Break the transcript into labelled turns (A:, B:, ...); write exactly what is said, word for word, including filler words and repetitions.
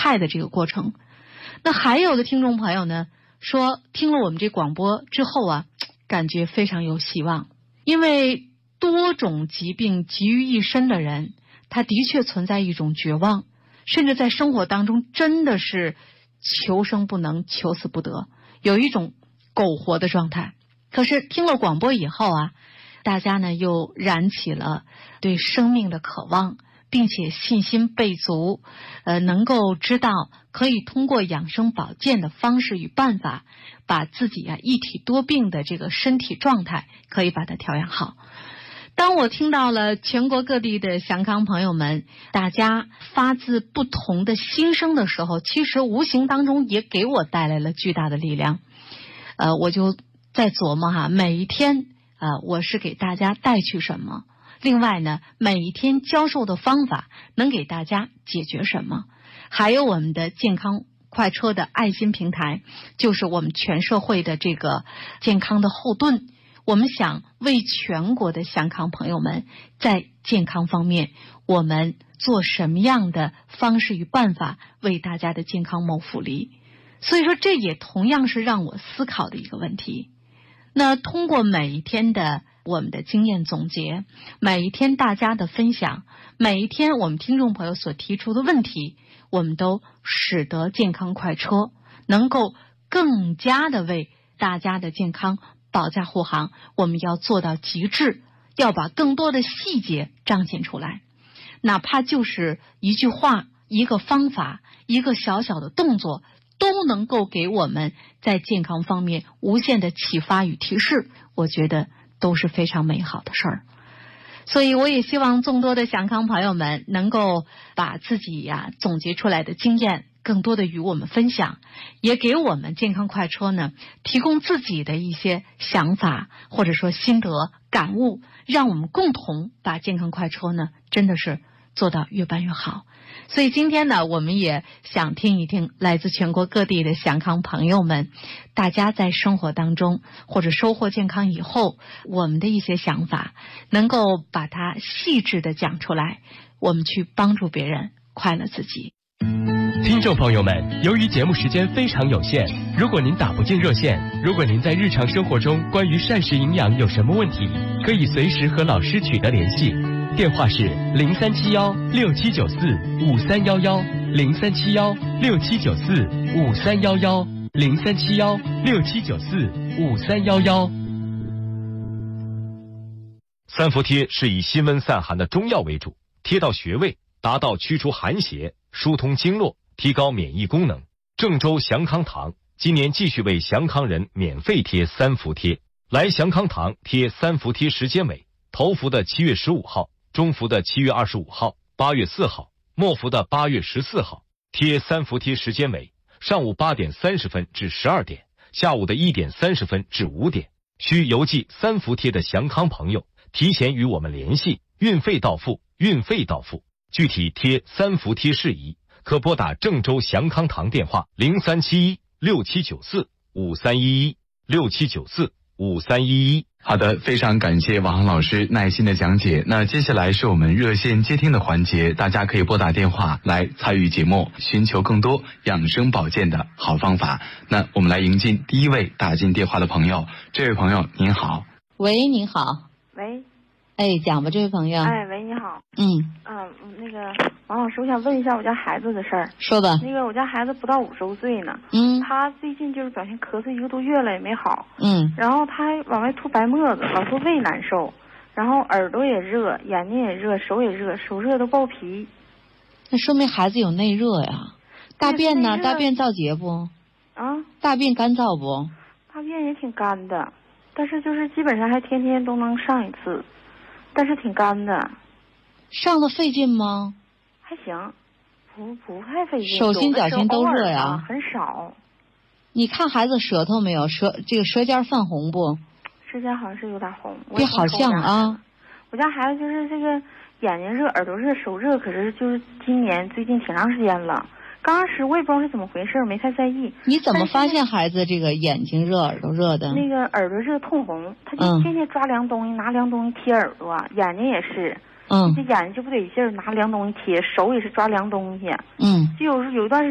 A: 害的这个过程。那还有的听众朋友呢说，听了我们这广播之后啊，感觉非常有希望，因为多种疾病集于一身的人，他的确存在一种绝望，甚至在生活当中真的是求生不能，求死不得，有一种苟活的状态。可是听了广播以后啊，大家呢又燃起了对生命的渴望，并且信心倍足，呃，能够知道可以通过养生保健的方式与办法，把自己啊一体多病的这个身体状态可以把它调养好。当我听到了全国各地的祥康朋友们，大家发自不同的心声的时候，其实无形当中也给我带来了巨大的力量。呃，我就在琢磨哈，每一天啊、呃，我是给大家带去什么？另外呢，每一天教授的方法能给大家解决什么？还有我们的健康快车的爱心平台，就是我们全社会的这个健康的后盾。我们想为全国的祥康朋友们在健康方面，我们做什么样的方式与办法为大家的健康谋福利？所以说这也同样是让我思考的一个问题。那通过每一天的我们的经验总结，每一天大家的分享，每一天我们听众朋友所提出的问题，我们都使得健康快车能够更加的为大家的健康保驾护航。我们要做到极致，要把更多的细节彰显出来，哪怕就是一句话、一个方法、一个小小的动作，都能够给我们在健康方面无限的启发与提示，我觉得都是非常美好的事儿。所以我也希望众多的祥康朋友们能够把自己呀、啊、总结出来的经验更多的与我们分享，也给我们健康快车呢提供自己的一些想法或者说心得感悟，让我们共同把健康快车呢真的是做到越办越好。所以今天呢，我们也想听一听来自全国各地的祥康朋友们，大家在生活当中或者收获健康以后，我们的一些想法，能够把它细致的讲出来，我们去帮助别人，快乐自己。
B: 听众朋友们，由于节目时间非常有限，如果您打不进热线，如果您在日常生活中关于膳食营养有什么问题，可以随时和老师取得联系。电话是零三七幺六七九四五三幺幺，零三七幺六七九四五三幺幺，零三七幺六七九四五三幺幺。
C: 三伏贴是以辛温散寒的中药为主，贴到穴位，达到驱除寒邪、疏通经络、提高免疫功能。郑州祥康堂今年继续为祥康人免费贴三伏贴，来祥康堂贴三伏贴时间为头伏的七月十五号。中伏的七月二十五号、八月四号，末伏的八月十四号。贴三伏贴时间为上午八点三十分至十二点，下午的一点三十分至五点。需邮寄三伏贴的祥康朋友提前与我们联系，运费到付，运费到付。具体贴三伏贴事宜，可拨打郑州祥康堂电话零三七一六七九四五三一一六七九四五三一一。
D: 好的，非常感谢王航老师耐心的讲解。那接下来是我们热线接听的环节，大家可以拨打电话来参与节目，寻求更多养生保健的好方法。那我们来迎进第一位打进电话的朋友。这位朋友您好。
A: 喂，您好。
E: 喂。
A: 哎，讲吧，这位朋友。
E: 哎，喂，你好。
A: 嗯。
E: 嗯，那个王老师，我想问一下我家孩子的事儿。
A: 说吧。
E: 那个我家孩子不到五周岁呢。
A: 嗯。
E: 他最近就是表现咳嗽一个多月了也没好。
A: 嗯。
E: 然后他还往外吐白沫子，老说胃难受，然后耳朵也热，眼睛也热，手也热，手热都爆皮。
A: 那说明孩子有内热呀。大便呢？大便燥结不？
E: 啊。大
A: 便干燥不？
E: 大便也挺干的，但是就是基本上还天天都能上一次。但是挺干的。
A: 上的费劲吗？
E: 还行，不不太费劲。
A: 手心脚心都热呀？
E: 很少。
A: 你看孩子舌头没有？舌这个舌尖泛红不？
E: 舌尖好像是有点红。
A: 别好像啊。
E: 我家孩子就是这个眼睛热、耳朵热、手热，可是就是今年最近挺长时间了。刚开始我也不知道是怎么回事，没太在意。
A: 你怎么发现孩子这个眼睛热、耳朵热的？
E: 那个耳朵热通红，他就天天抓凉东西，嗯、拿凉东西贴耳朵，眼睛也是，
A: 嗯，
E: 这眼睛就不得劲儿拿凉东西贴，手也是抓凉东西，
A: 嗯，
E: 就有有一段时间。